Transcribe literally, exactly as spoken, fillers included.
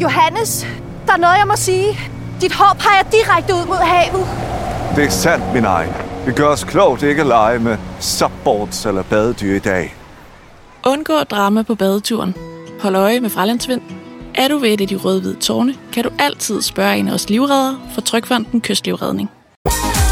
Johannes, der er noget, jeg må sige. Dit hår peger direkte ud mod havet. Det er sandt, min egen. Vi gør os klogt ikke at lege med subboards eller badedyr i dag. Undgå drama på badeturen. Hold øje med fralandsvind. Er du ved et af de røde-hvide tårne, kan du altid spørge en af os livreddere fra Trygfonden Kystlivredning.